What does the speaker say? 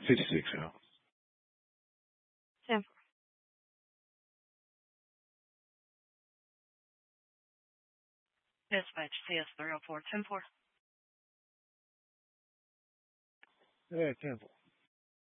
56, yeah. 10. Dispatch CS 304 10-4. Yeah, 10 4.